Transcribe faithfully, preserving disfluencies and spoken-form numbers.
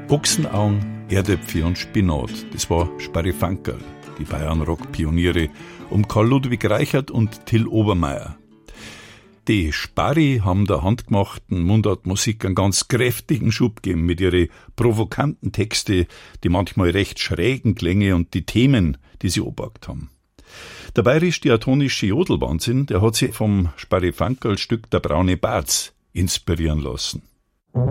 Ochsenaugen, Erdäpfel und Spinat, das war Sparrifankerl, die Bayern-Rock-Pioniere um Karl Ludwig Reichert und Till Obermeier. Die Sparri haben der handgemachten Mundartmusik einen ganz kräftigen Schub gegeben mit ihren provokanten Texte, die manchmal recht schrägen Klänge und die Themen, die sie obagt haben. Der bayerisch-diatonische Jodelwahnsinn, der hat sich vom Sparrifankerl-Stück Der braune Barz inspirieren lassen.